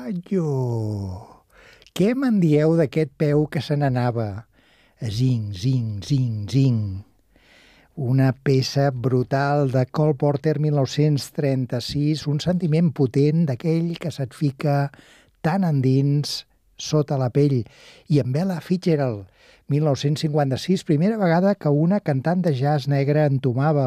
Cavallo! Què me'n dieu d'aquest peu que se n'anava? Zing, zing, zing, zing. Una peça brutal de Cole Porter 1936, un sentiment potent d'aquell que se't fica tan endins sota la pell. I amb Ella Fitzgerald, 1956, primera vegada que una cantant de jazz negre entomava